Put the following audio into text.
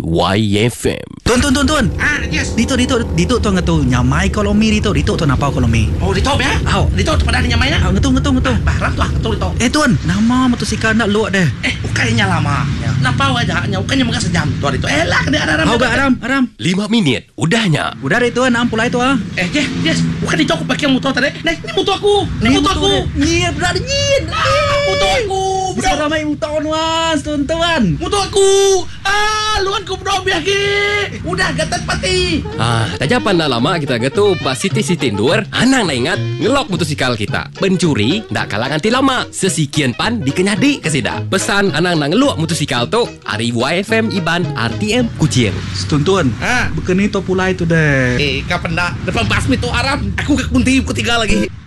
YFM. Tuan. Yes. Dito tuan ngatu nyamai kolomi dito tuan apa kolomi. Oh, dito ba? Dito pada nyamai na. Ngatu. Baram tu dito. Tuan, nama motosikal nak luak deh. Ukainya lama. Napau aja, ukainya mga sejam tu dito. Lah kena Aram. 5 minit, udahnya. Udah deh tuan, ampulai tu ah. Yes. Bukan dito aku pakai motor tadi. Ni motor aku. Nyir, benar nyir. Motor aku. Bisa ramai motor nuas, tuan. Motor aku. Luan ku bro biaki. Udah gatat pati. Tak japan nak lama kita gitu pas Siti Tindur. Anang nak ingat ngelok motosikal kita. Pencuri ndak kalah nganti lama. Sesikian pan dikenyadi ke sida. Pesan anang nak ngelok motosikal tu Ari YFM Iban RTM Kucing. Tuan. Bukan itu pulai tu deh. Kapan dah depan basmi tu Arab. Aku ke kunti ketiga lagi.